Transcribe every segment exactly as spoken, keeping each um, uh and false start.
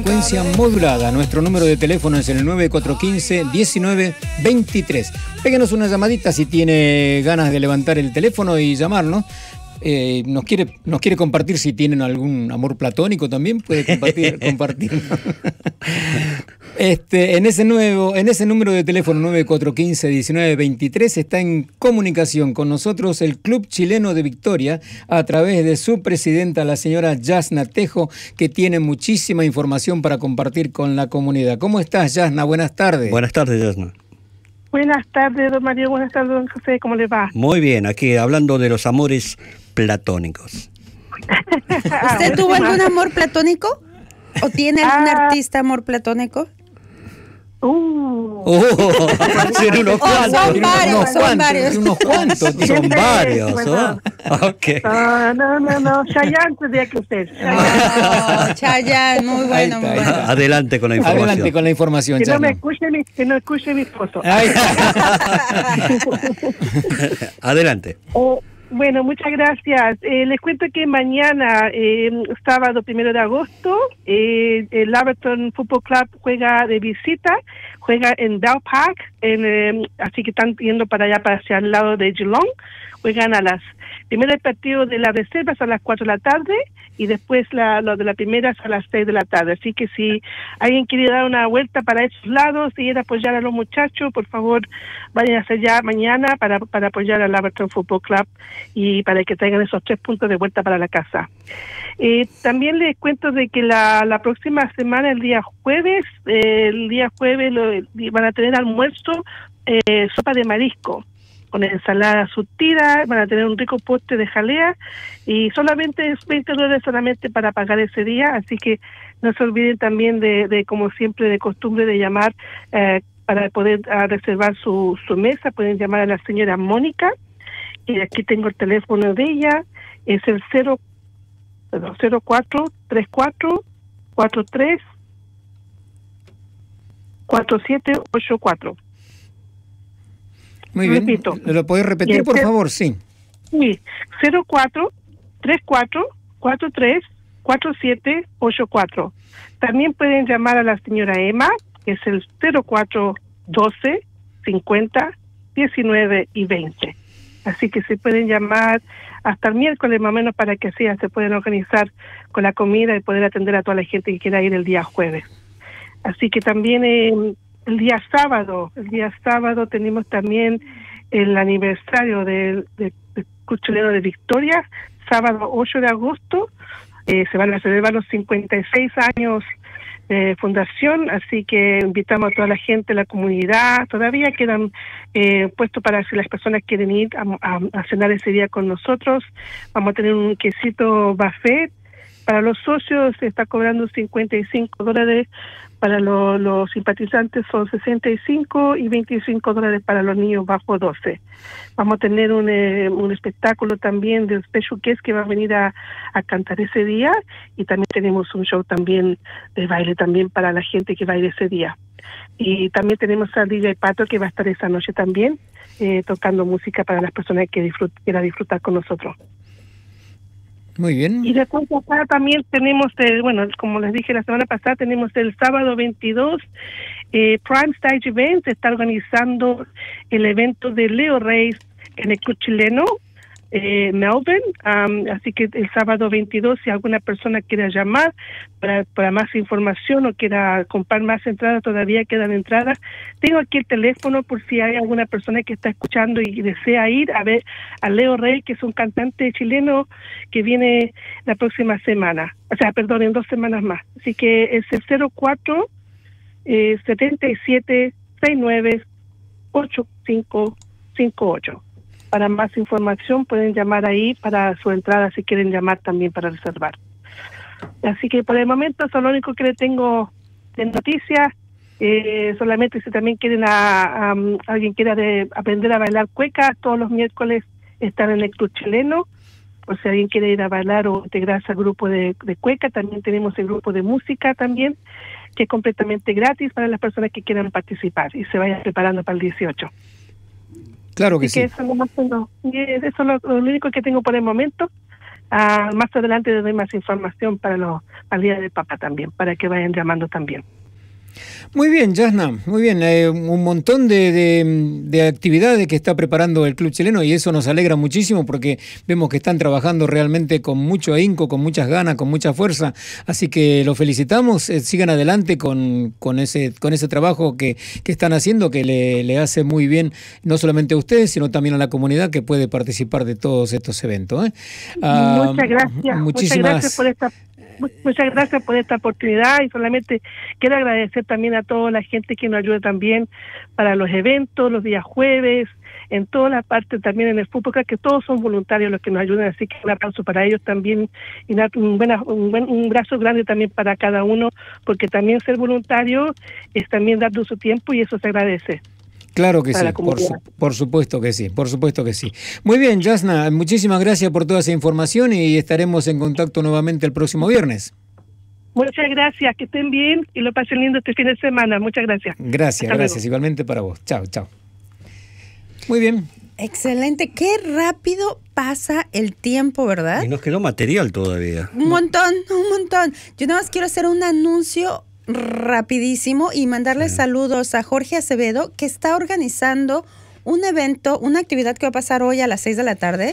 frecuencia modulada. Nuestro número de teléfono es el nueve cuatro uno cinco, diecinueve veintitrés. Péguenos una llamadita si tiene ganas de levantar el teléfono y llamarnos. Eh, nos quiere nos quiere compartir si tienen algún amor platónico también, puede compartir, compartir. Este, en ese nuevo, en ese número de teléfono nueve cuatro uno cinco, diecinueve veintitrés está en comunicación con nosotros el Club Chileno de Victoria a través de su presidenta, la señora Yasna Tejo, que tiene muchísima información para compartir con la comunidad. ¿Cómo estás, Yasna? Buenas tardes. Buenas tardes, Yasna. Buenas tardes, don Mario. Buenas tardes, don José. ¿Cómo le va? Muy bien, aquí hablando de los amores platónicos. ¿Usted tuvo algún amor platónico? ¿O tiene algún ah. artista amor platónico? Uh. Oh, son unos cuantos. Son varios, son varios. Unos cuantos. Son varios. Bueno. ¿Oh? Okay. No, no, no, no. Chayanne tendría que usted. No, Chayanne, muy bueno, Ahí muy está, bueno. ahí está. Adelante con la información. Adelante con la información, Que no Yasna. me escuche mi, que no escuche mi esposo. Ay. Adelante. Oh, bueno, muchas gracias. Eh, les cuento que mañana, eh, sábado primero de agosto, eh, el Laverton Football Club juega de visita, juega en Bell Park, en, eh, así que están yendo para allá, para hacia el lado de Geelong. Juegan a las primero el partido de las reservas a las cuatro de la tarde y después la, lo de las primeras a las seis de la tarde. Así que si alguien quiere dar una vuelta para esos lados y ir a apoyar a los muchachos, por favor, vayan a hacer ya mañana para, para apoyar al Laverton Football Club y para que traigan esos tres puntos de vuelta para la casa. Eh, también les cuento de que la, la próxima semana, el día jueves, eh, el día jueves lo, van a tener almuerzo, eh, sopa de marisco, con ensalada surtida, van a tener un rico postre de jalea y solamente es veinte dólares solamente para pagar ese día, así que no se olviden también de, de como siempre, de costumbre de llamar eh, para poder uh, reservar su, su mesa. Pueden llamar a la señora Mónica, y aquí tengo el teléfono de ella, es el cero cuatro tres cuatro cuatro tres cuatro siete ocho cuatro. Muy bien. Repito. ¿Lo podés repetir, por favor? Sí. Sí, cero cuatro tres cuatro cuatro tres cuatro siete ocho cuatro. También pueden llamar a la señora Emma, que es el cero cuatro doce cincuenta diecinueve y veinte. Así que se pueden llamar hasta el miércoles más o menos para que así ya se puedan organizar con la comida y poder atender a toda la gente que quiera ir el día jueves. Así que también eh, el día sábado, el día sábado tenemos también el aniversario del de, de Club Chileno de Victoria, sábado ocho de agosto, eh, se van a celebrar los cincuenta y seis años de fundación, así que invitamos a toda la gente, la comunidad, todavía quedan eh, puestos para si las personas quieren ir a, a, a cenar ese día con nosotros. Vamos a tener un quesito buffet. Para los socios se está cobrando cincuenta y cinco dólares, para lo, los simpatizantes son sesenta y cinco y veinticinco dólares para los niños bajo doce. Vamos a tener un, eh, un espectáculo también de Special Guest que va a venir a, a cantar ese día, y también tenemos un show también de baile también para la gente que va a ir ese día. Y también tenemos a D J Pato que va a estar esa noche también eh, tocando música para las personas que disfrut quieran disfrutar con nosotros. Muy bien. Y después acá también tenemos, el, bueno, como les dije la semana pasada, tenemos el sábado veintidós, eh, Prime Stage Events está organizando el evento de Leo Reyes en el Club Chileno, eh, Melbourne, um, así que el sábado veintidós, si alguna persona quiera llamar para, para más información o quiera comprar más entradas, todavía quedan entradas. Tengo aquí el teléfono por si hay alguna persona que está escuchando y desea ir a ver a Leo Rey, que es un cantante chileno que viene la próxima semana, o sea, perdón, en dos semanas más. Así que es el cero cuatro setenta y siete sesenta y nueve ochenta y cinco cincuenta y ocho. Para más información pueden llamar ahí para su entrada si quieren llamar también para reservar. Así que por el momento eso es lo único que le tengo de noticias. Eh, solamente si también quieren a, a, a alguien quiera de aprender a bailar cueca, todos los miércoles están en el Club Chileno. O si alguien quiere ir a bailar o integrarse al grupo de, de cueca, también tenemos el grupo de música también, que es completamente gratis para las personas que quieran participar y se vayan preparando para el dieciocho. Claro que Así sí. que eso, no más tengo, eso es lo, lo único que tengo por el momento. Ah, más adelante les doy más información para los al Día del Papá también, para que vayan llamando también. Muy bien, Yasna, muy bien. Eh, un montón de, de, de actividades que está preparando el Club Chileno y eso nos alegra muchísimo porque vemos que están trabajando realmente con mucho ahínco, con muchas ganas, con mucha fuerza. Así que los felicitamos, eh, sigan adelante con, con, ese, con ese trabajo que, que están haciendo, que le, le hace muy bien no solamente a ustedes, sino también a la comunidad que puede participar de todos estos eventos. ¿eh? Ah, muchas gracias. Muchas gracias por esta Muchas gracias por esta oportunidad y solamente quiero agradecer también a toda la gente que nos ayuda también para los eventos, los días jueves, en toda la parte también en el fútbol, que todos son voluntarios los que nos ayudan, así que un aplauso para ellos también y un, buena, un, buen, un brazo grande también para cada uno, porque también ser voluntario es también dando su tiempo y eso se agradece. Claro que sí, por, su, por supuesto que sí, por supuesto que sí. Muy bien, Yasna, muchísimas gracias por toda esa información y estaremos en contacto nuevamente el próximo viernes. Muchas gracias, que estén bien y lo pasen lindo este fin de semana. Muchas gracias. Gracias, Hasta gracias, luego. Igualmente para vos. Chao, chao. Muy bien. Excelente, qué rápido pasa el tiempo, ¿verdad? Y nos quedó material todavía. Un montón, un montón. Yo nada más quiero hacer un anuncio rapidísimo y mandarle sí. saludos a Jorge Acevedo, que está organizando un evento, una actividad que va a pasar hoy a las seis de la tarde,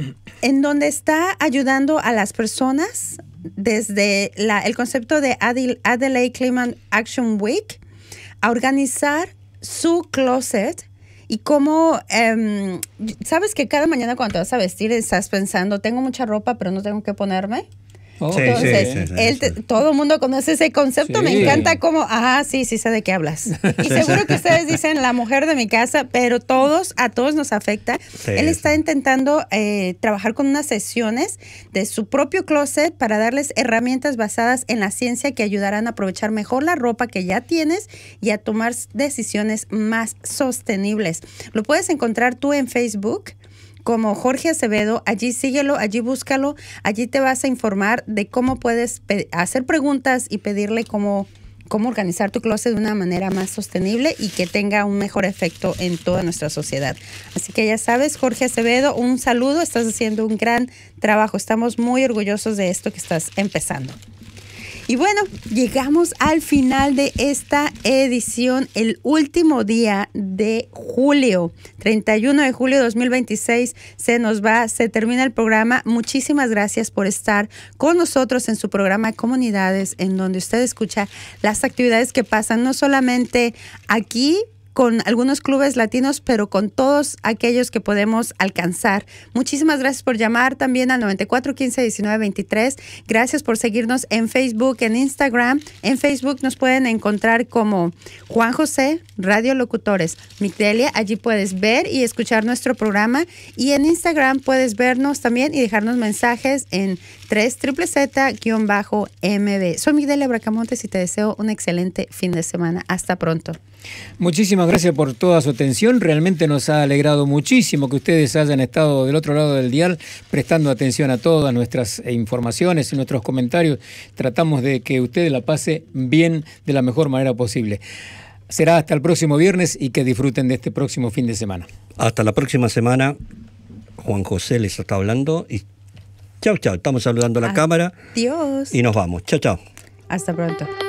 en donde está ayudando a las personas desde la, el concepto de Adel, Adelaide Climate Action Week a organizar su closet. Y cómo, um, ¿sabes que cada mañana cuando te vas a vestir estás pensando, tengo mucha ropa pero no tengo que ponerme? Oh, sí, Entonces, sí, sí, sí, él te, sí. todo el mundo conoce ese concepto, Sí. me encanta como, ajá, sí, sí sé de qué hablas. Y seguro que ustedes dicen la mujer de mi casa, pero todos, a todos nos afecta. Sí, él está sí. intentando eh, trabajar con unas sesiones de su propio closet para darles herramientas basadas en la ciencia que ayudarán a aprovechar mejor la ropa que ya tienes y a tomar decisiones más sostenibles. Lo puedes encontrar tú en Facebook como Jorge Acevedo, allí síguelo, allí búscalo, allí te vas a informar de cómo puedes pe- hacer preguntas y pedirle cómo, cómo organizar tu closet de una manera más sostenible y que tenga un mejor efecto en toda nuestra sociedad. Así que ya sabes, Jorge Acevedo, un saludo, estás haciendo un gran trabajo, estamos muy orgullosos de esto que estás empezando. Y bueno, llegamos al final de esta edición, el último día de julio, treinta y uno de julio de dos mil veintiséis, se nos va, se termina el programa. Muchísimas gracias por estar con nosotros en su programa Comunidades, en donde usted escucha las actividades que pasan, no solamente aquí, con algunos clubes latinos, pero con todos aquellos que podemos alcanzar. Muchísimas gracias por llamar también a noventa y cuatro quince diecinueve veintitrés. Gracias por seguirnos en Facebook, en Instagram. En Facebook nos pueden encontrar como Juan José Radio Locutores Migdelia. Allí puedes ver y escuchar nuestro programa. Y en Instagram puedes vernos también y dejarnos mensajes en tres Z Z Z M B. Soy Migdelia Bracamontes y te deseo un excelente fin de semana. Hasta pronto. Muchísimas gracias por toda su atención. Realmente nos ha alegrado muchísimo que ustedes hayan estado del otro lado del dial prestando atención a todas nuestras informaciones y nuestros comentarios. Tratamos de que usted la pase bien de la mejor manera posible. Será hasta el próximo viernes y que disfruten de este próximo fin de semana. Hasta la próxima semana. Juan José les está hablando y chau, chau. Estamos saludando a la Adiós. cámara. Adiós. Y nos vamos. Chau, chau. Hasta pronto.